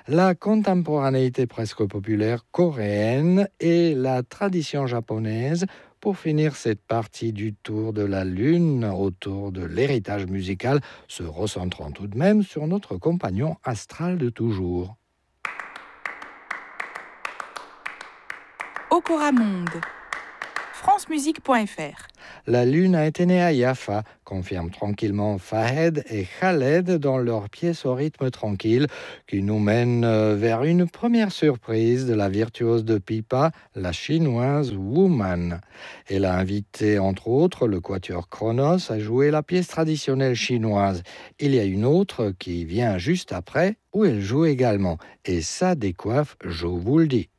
la contemporanéité presque populaire coréenne et la tradition japonaise pour finir cette partie du tour de la Lune autour de l'héritage musical, se recentrant tout de même sur notre compagnon astral de toujours. Okora Monde, francemusique.fr. La Lune a été née à Jaffa, confirment tranquillement Fahed et Khaled dans leur pièce au rythme tranquille qui nous mène vers une première surprise de la virtuose de pipa, la chinoise Woman. Elle a invité entre autres le quatuor Kronos à jouer la pièce traditionnelle chinoise. Il y a une autre qui vient juste après où elle joue également et ça décoiffe, je vous le dis.